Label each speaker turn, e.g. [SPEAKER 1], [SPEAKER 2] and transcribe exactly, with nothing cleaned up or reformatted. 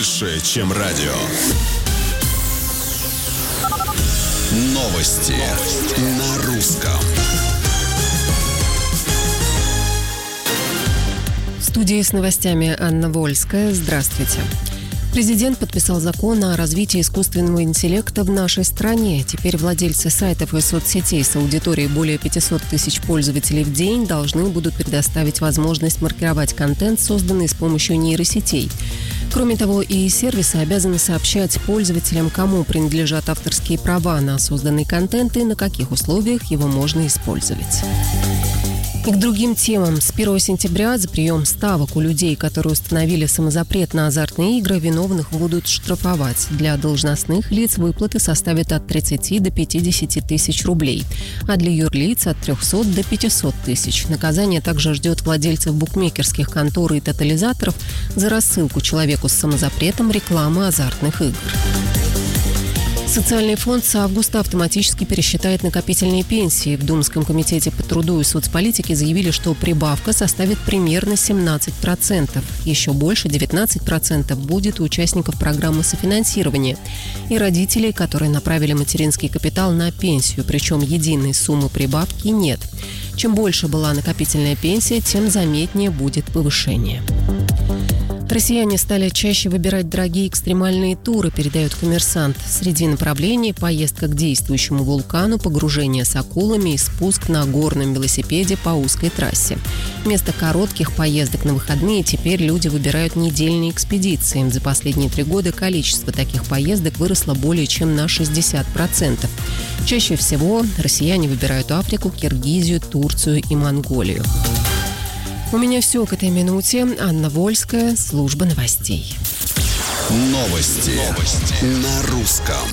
[SPEAKER 1] больше, чем радио. Новости на русском.
[SPEAKER 2] В студии с новостями Анна Вольская. Здравствуйте. Президент подписал закон о развитии искусственного интеллекта в нашей стране. Теперь владельцы сайтов и соцсетей с аудиторией более пятьсот тысяч пользователей в день должны будут предоставить возможность маркировать контент, созданный с помощью нейросетей. Кроме того, и сервисы обязаны сообщать пользователям, кому принадлежат авторские права на созданный контент и на каких условиях его можно использовать. И к другим темам. С первого сентября за прием ставок у людей, которые установили самозапрет на азартные игры, виновных будут штрафовать. Для должностных лиц выплаты составят от тридцати до пятидесяти тысяч рублей, а для юрлиц от трехсот до пятисот тысяч. Наказание также ждет владельцев букмекерских контор и тотализаторов за рассылку человеку с самозапретом рекламы азартных игр. Социальный фонд с августа автоматически пересчитает накопительные пенсии. В Думском комитете по труду и соцполитике заявили, что прибавка составит примерно семнадцать процентов. Еще больше, девятнадцать процентов, будет у участников программы софинансирования и родителей, которые направили материнский капитал на пенсию, причем единой суммы прибавки нет. Чем больше была накопительная пенсия, тем заметнее будет повышение. Россияне стали чаще выбирать дорогие экстремальные туры, передает «Коммерсант». Среди направлений – поездка к действующему вулкану, погружение с акулами и спуск на горном велосипеде по узкой трассе. Вместо коротких поездок на выходные теперь люди выбирают недельные экспедиции. За последние три года количество таких поездок выросло более чем на шестьдесят процентов. Чаще всего россияне выбирают Африку, Киргизию, Турцию и Монголию. У меня все к этой минуте. Анна Вольская, служба новостей.
[SPEAKER 1] Новости, Новости. На русском.